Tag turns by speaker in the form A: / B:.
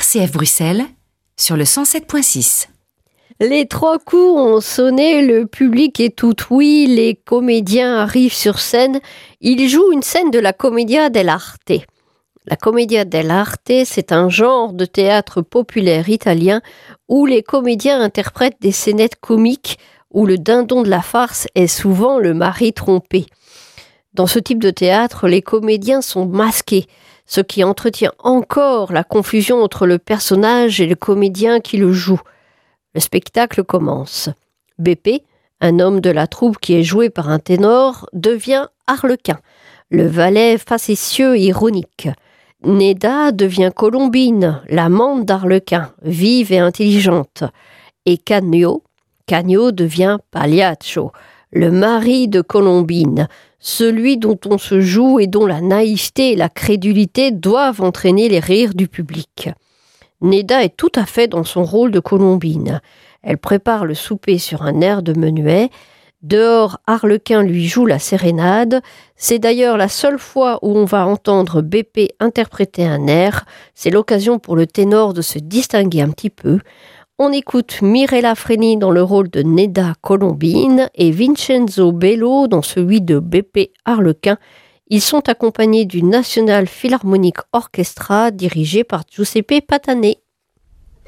A: RCF Bruxelles sur le 107.6.
B: Les 3 coups ont sonné, le public est tout oui, les comédiens arrivent sur scène. Ils jouent une scène de la Commedia dell'arte. La Commedia dell'arte, c'est un genre de théâtre populaire italien où les comédiens interprètent des scénettes comiques où le dindon de la farce est souvent le mari trompé. Dans ce type de théâtre, les comédiens sont masqués, ce qui entretient encore la confusion entre le personnage et le comédien qui le joue. Le spectacle commence. Beppe, un homme de la troupe qui est joué par un ténor, devient Arlequin, le valet facétieux et ironique. Nedda devient Colombine, l'amante d'Arlequin, vive et intelligente. Et Canio devient Pagliaccio, le mari de Colombine, celui dont on se joue et dont la naïveté et la crédulité doivent entraîner les rires du public. Nedda est tout à fait dans son rôle de Colombine. Elle prépare le souper sur un air de menuet. Dehors, Arlequin lui joue la sérénade. C'est d'ailleurs la seule fois où on va entendre Beppe interpréter un air. C'est l'occasion pour le ténor de se distinguer un petit peu. On écoute Mirella Freni dans le rôle de Nedda Colombine et Vincenzo Bello dans celui de Beppe Arlequin. Ils sont accompagnés du National Philharmonic Orchestra dirigé par Giuseppe Patane.